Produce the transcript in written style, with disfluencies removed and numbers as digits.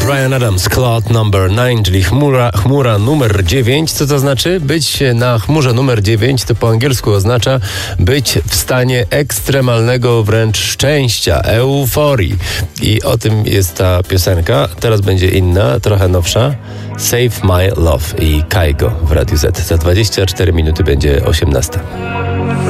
Bryan Adams, Cloud Number 9, czyli chmura numer 9. Co to znaczy? Być na chmurze numer 9 to po angielsku oznacza być w stanie ekstremalnego wręcz szczęścia, euforii. I o tym jest ta piosenka. Teraz będzie inna, trochę nowsza. Save My Love i Kygo w Radiu Z. Za 24 minuty będzie 18.